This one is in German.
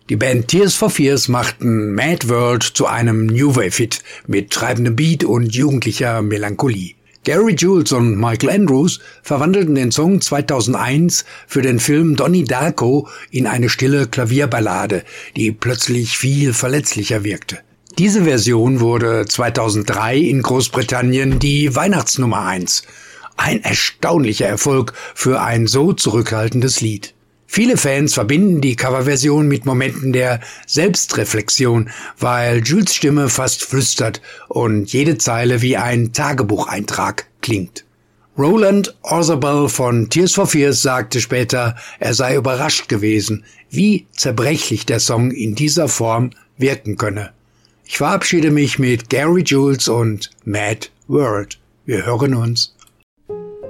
Die Band Tears for Fears machten Mad World zu einem New Wave-Hit mit treibendem Beat und jugendlicher Melancholie. Gary Jules und Michael Andrews verwandelten den Song 2001 für den Film Donnie Darko in eine stille Klavierballade, die plötzlich viel verletzlicher wirkte. Diese Version wurde 2003 in Großbritannien die Weihnachtsnummer 1. Ein erstaunlicher Erfolg für ein so zurückhaltendes Lied. Viele Fans verbinden die Coverversion mit Momenten der Selbstreflexion, weil Jules' Stimme fast flüstert und jede Zeile wie ein Tagebucheintrag klingt. Roland Orzabal von Tears for Fears sagte später, er sei überrascht gewesen, wie zerbrechlich der Song in dieser Form wirken könne. Ich verabschiede mich mit Gary Jules und Mad World. Wir hören uns.